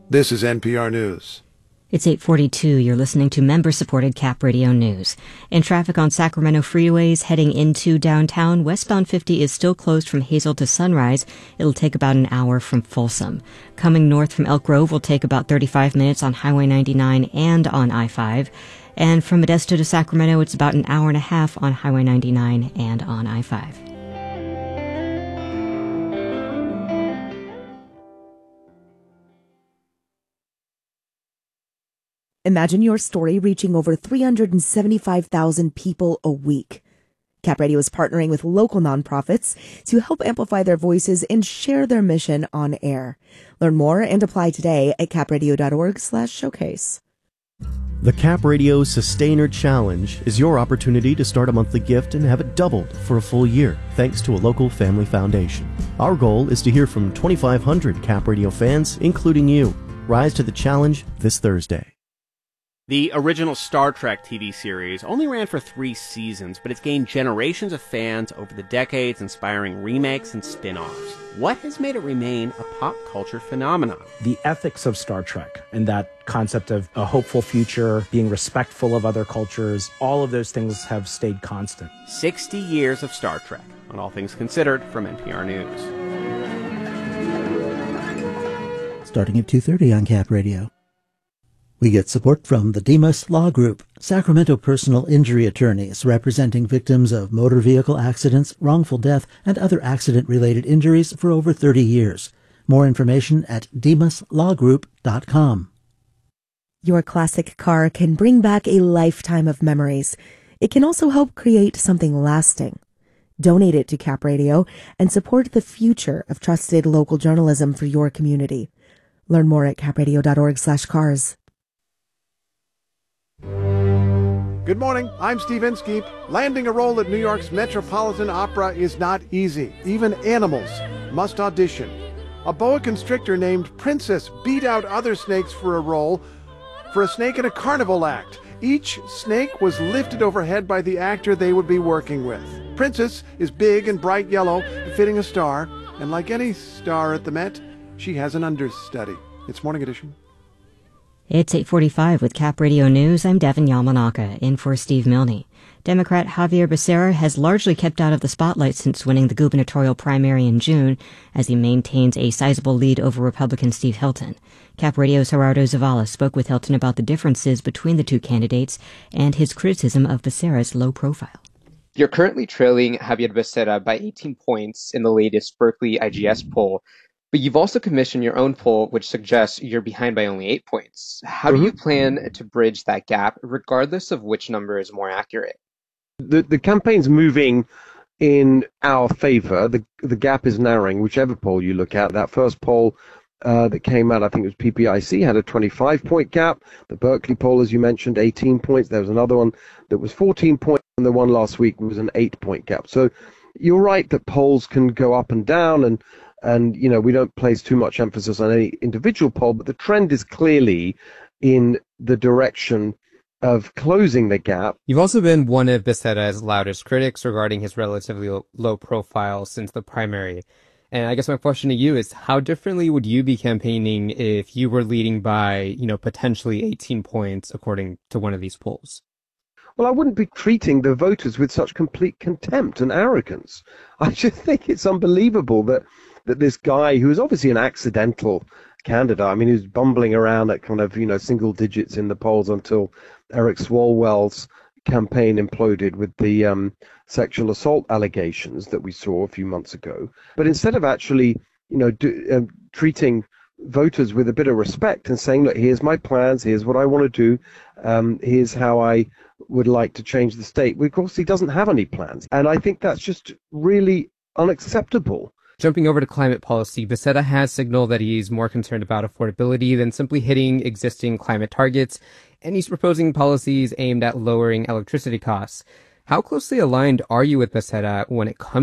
This is NPR News. It's 8:42. You're listening to member-supported Cap Radio News. In traffic on Sacramento freeways heading into downtown, westbound 50 is still closed from Hazel to Sunrise. It'll take about an hour from Folsom. Coming north from Elk Grove will take about 35 minutes on Highway 99 and on I-5. And from Modesto to Sacramento, it's about an hour and a half on Highway 99 and on I-5. Imagine your story reaching over 375,000 people a week. Cap Radio is partnering with local nonprofits to help amplify their voices and share their mission on air. Learn more and apply today at capradio.org/showcase. The Cap Radio Sustainer Challenge is your opportunity to start a monthly gift and have it doubled for a full year, thanks to a local family foundation. Our goal is to hear from 2,500 Cap Radio fans, including you. Rise to the challenge this Thursday. The original Star Trek TV series only ran for 3 seasons, but it's gained generations of fans over the decades, inspiring remakes and spin-offs. What has made it remain a pop culture phenomenon? The ethics of Star Trek and that concept of a hopeful future, being respectful of other cultures, all of those things have stayed constant. 60 years of Star Trek, on All Things Considered from NPR News. Starting at 2:30 on Cap Radio. We get support from the Demas Law Group, Sacramento personal injury attorneys representing victims of motor vehicle accidents, wrongful death, and other accident-related injuries for over 30 years. More information at demaslawgroup.com. Your classic car can bring back a lifetime of memories. It can also help create something lasting. Donate it to Cap Radio and support the future of trusted local journalism for your community. Learn more at capradio.org/cars. Good morning, I'm Steve Inskeep. Landing a role at New York's Metropolitan Opera is not easy. Even animals must audition. A boa constrictor named Princess beat out other snakes for a role for a snake in a carnival act. Each snake was lifted overhead by the actor they would be working with. Princess is big and bright yellow, fitting a star, and like any star at the Met, she has an understudy. It's Morning Edition. It's 8:45 with Cap Radio News. I'm Devin Yamanaka, in for Steve Milne. Democrat Javier Becerra has largely kept out of the spotlight since winning the gubernatorial primary in June, as he maintains a sizable lead over Republican Steve Hilton. Cap Radio's Gerardo Zavala spoke with Hilton about the differences between the two candidates and his criticism of Becerra's low profile. You're currently trailing Javier Becerra by 18 points in the latest Berkeley IGS poll. But you've also commissioned your own poll, which suggests you're behind by only 8 points. How do you plan to bridge that gap, regardless of which number is more accurate? The campaign's moving in our favor. The gap is narrowing, whichever poll you look at. That first poll that came out, I think it was PPIC, had a 25-point gap. The Berkeley poll, as you mentioned, 18 points. There was another one that was 14 points, and the one last week was an 8-point gap. So you're right that polls can go up and down, and you know, we don't place too much emphasis on any individual poll, but the trend is clearly in the direction of closing the gap. You've also been one of Becerra's loudest critics regarding his relatively low profile since the primary. And I guess my question to you is, how differently would you be campaigning if you were leading by, potentially 18 points according to one of these polls? Well, I wouldn't be treating the voters with such complete contempt and arrogance. I just think it's unbelievable that this guy, who is obviously an accidental candidate, I mean, he was bumbling around at kind of, single digits in the polls until Eric Swalwell's campaign imploded with the sexual assault allegations that we saw a few months ago. But instead of actually, treating voters with a bit of respect and saying, look, here's my plans, here's what I want to do, here's how I would like to change the state. Well, of course, he doesn't have any plans. And I think that's just really unacceptable. Jumping over to climate policy, Becerra has signaled that he's more concerned about affordability than simply hitting existing climate targets, and he's proposing policies aimed at lowering electricity costs. How closely aligned are you with Becerra when it comes